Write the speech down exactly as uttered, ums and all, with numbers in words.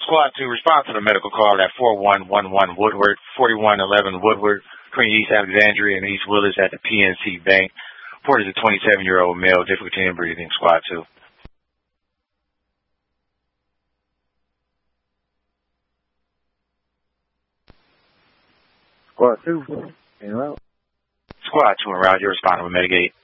Squad two, respond to the medical call at four one one one Woodward, forty-one eleven Woodward, between East Alexandria and East Willis at the P N C Bank. Report is a twenty-seven-year-old male, difficulty in breathing. Squad two. Squad two, en route. Squad two en route. You're responding with Medigate.